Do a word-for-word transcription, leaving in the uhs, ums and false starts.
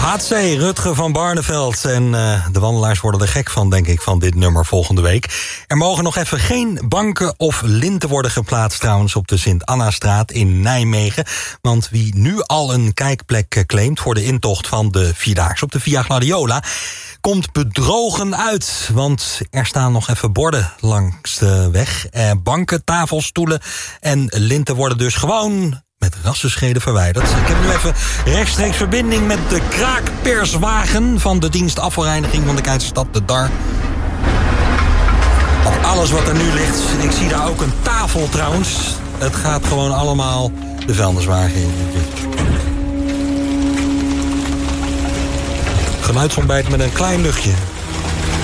Laatste, Rutger van Barneveld. En uh, de wandelaars worden er gek van, denk ik, van dit nummer volgende week. Er mogen nog even geen banken of linten worden geplaatst trouwens op de Sint-Anna-straat in Nijmegen. Want wie nu al een kijkplek claimt voor de intocht van de Vierdaagse op de Via Gladiola, komt bedrogen uit. Want er staan nog even borden langs de weg. Eh, banken, tafels, stoelen en linten worden dus gewoon met rassenscheden verwijderd. Ik heb nu even rechtstreeks verbinding met de kraakperswagen van de dienst afvalreiniging van de Keizerstad, de D A R. Op alles wat er nu ligt. Ik zie daar ook een tafel trouwens. Het gaat gewoon allemaal de vuilniswagen in. Geluidsontbijt met een klein luchtje.